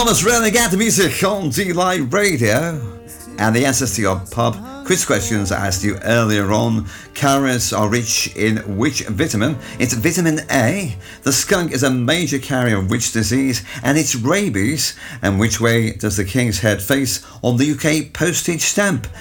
Thomas Renegade Music on D-Live Radio. And the answers to your pub quiz questions I asked you earlier on. Carrots are rich in which vitamin? It's vitamin A. The skunk is a major carrier of which disease? And it's rabies. And which way does the King's Head face on the UK postage stamp?